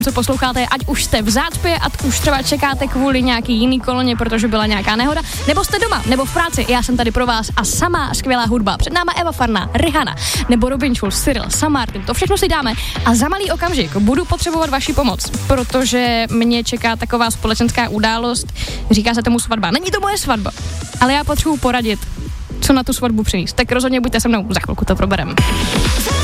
co posloucháte, ať už jste v zácpě, ať už třeba čekáte kvůli nějaký jiný koloně, protože byla nějaká nehoda, nebo jste doma, nebo v práci, já jsem tady pro vás a samá skvělá hudba. Před náma Eva Farná, Rihanna, nebo Robin Schulz, Cyril, Sam Martin, to všechno si dáme a za malý okamžik budu potřebovat vaši pomoc, protože mě čeká taková společenská událost, říká se tomu svatba. Není to moje svatba, ale já potřebuji poradit, co na tu svatbu přinést. Tak rozhodně buďte se mnou, za chvilku to probereme.